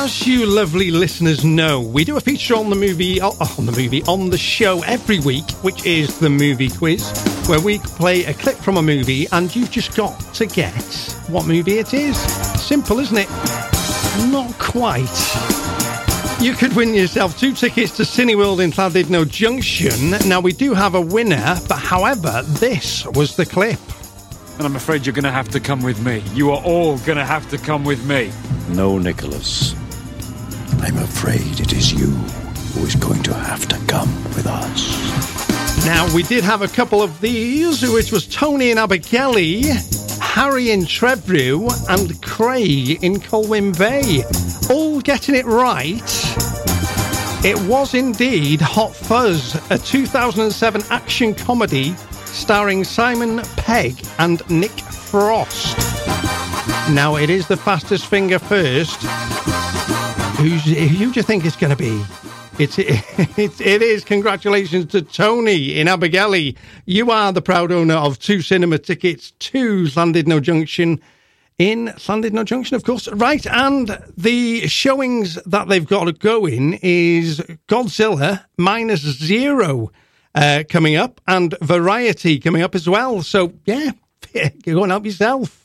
as you lovely listeners know, we do a feature on the show every week, which is the movie quiz, where we play a clip from a movie and you've just got to guess what movie it is. Simple, isn't it? Not quite. You could win yourself 2 tickets to Cineworld in Llandudno Junction. Now, we do have a winner, but however, this was the clip. And I'm afraid you're going to have to come with me. You are all going to have to come with me. No, Nicholas. I'm afraid it is you who is going to have to come with us. Now, we did have a couple of these, which was Tony in Abergele, Harry in Trevorrow, and Craig in Colwyn Bay. All getting it right. It was indeed Hot Fuzz, a 2007 action comedy starring Simon Pegg and Nick Frost. Now, it is the fastest finger first. Who do you think it's going to be? It is. Congratulations to Tony in Abergele. You are the proud owner of 2 cinema tickets to Llandudno Junction. In Llandudno Junction, of course. Right, and the showings that they've got going is Godzilla -0 coming up, and Variety coming up as well. So, yeah, go and help yourself.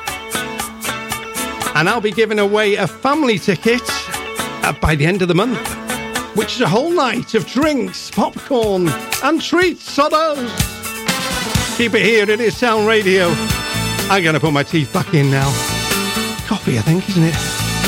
And I'll be giving away a family ticket by the end of the month, which is a whole night of drinks, popcorn, and treats on us. Keep it here, it is Sound Radio. I'm going to put my teeth back in now. Coffee, I think, isn't it?